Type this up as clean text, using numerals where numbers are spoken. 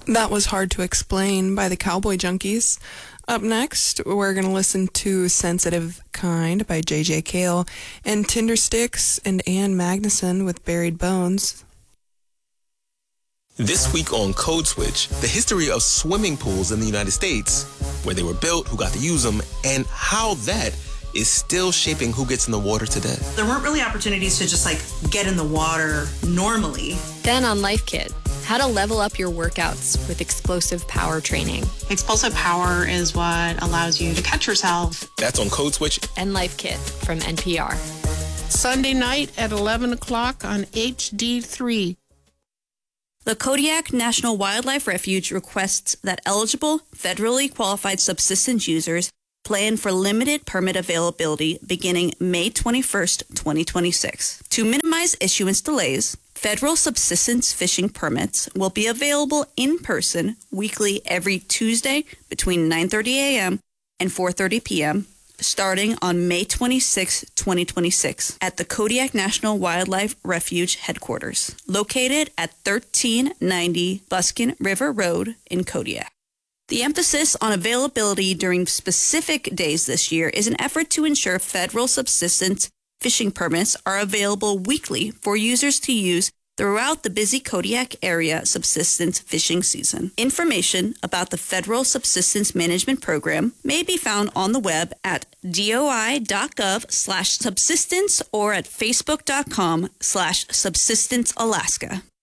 That was Hard to Explain by the Cowboy Junkies. Up next, we're going to listen to Sensitive Kind by J.J. Cale and Tindersticks and Ann Magnuson with Buried Bones. This week on Code Switch, the history of swimming pools in the United States, where they were built, who got to use them, and how that is still shaping who gets in the water today. There weren't really opportunities to just get in the water normally. Then on Life Kit, how to level up your workouts with explosive power training. Explosive power is what allows you to catch yourself. That's on Code Switch and Life Kit from NPR. Sunday night at 11 o'clock on HD3. The Kodiak National Wildlife Refuge requests that eligible, federally qualified subsistence users plan for limited permit availability beginning May 21st, 2026. To minimize issuance delays, federal subsistence fishing permits will be available in person weekly every Tuesday between 9:30 a.m. and 4:30 p.m. starting on May 26, 2026 at the Kodiak National Wildlife Refuge headquarters, located at 1390 Buskin River Road in Kodiak. The emphasis on availability during specific days this year is an effort to ensure federal subsistence fishing permits are available weekly for users to use throughout the busy Kodiak area subsistence fishing season. Information about the Federal Subsistence Management Program may be found on the web at doi.gov/subsistence or at facebook.com/subsistencealaska.